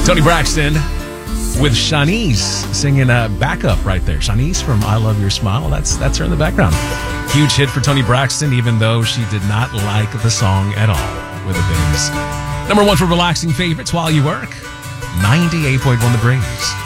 Toni Braxton with Shanice singing backup right there. Shanice from I Love Your Smile. That's her in the background. Huge hit for Toni Braxton, even though she did not like the song at all with the Bings. Number one for relaxing favorites while you work. 98.1 The Breeze.